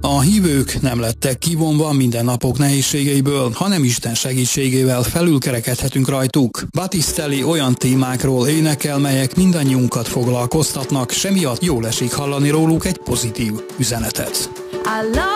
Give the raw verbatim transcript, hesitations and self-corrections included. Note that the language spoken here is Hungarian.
A hívők nem lettek kivonva mindennapok nehézségeiből, hanem Isten segítségével felülkerekedhetünk rajtuk. Battistelli olyan témákról énekel, melyek mindannyiunkat foglalkoztatnak, s emiatt jól esik hallani róluk egy pozitív üzenetet.